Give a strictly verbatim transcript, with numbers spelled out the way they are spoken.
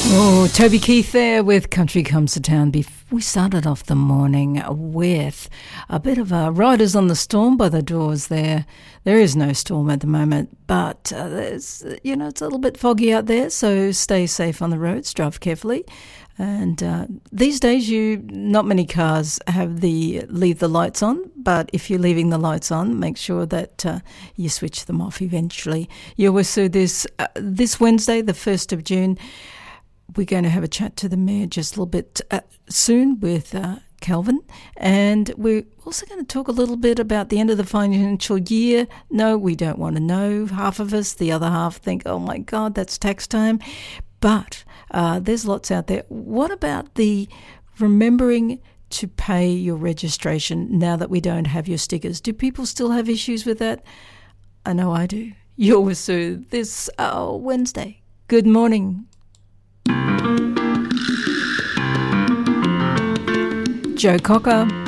Oh, Toby Keith there with Country Comes to Town. We started off the morning with a bit of a Riders on the Storm by the Doors there. There is no storm at the moment, but uh, there's, you know, it's a little bit foggy out there, so stay safe on the roads, drive carefully. And uh, these days, you not many cars have the leave the lights on, but if you're leaving the lights on, make sure that uh, you switch them off eventually. You always see this uh, this Wednesday, the first of June. We're going to have a chat to the Mayor just a little bit uh, soon with uh, Calvin. And we're also going to talk a little bit about the end of the financial year. No, we don't want to know. Half of us, the other half think, oh my God, that's tax time. But uh, there's lots out there. What about the remembering to pay your registration now that we don't have your stickers? Do people still have issues with that? I know I do. You're with Sue this uh, Wednesday. Good morning. Joe Cocker.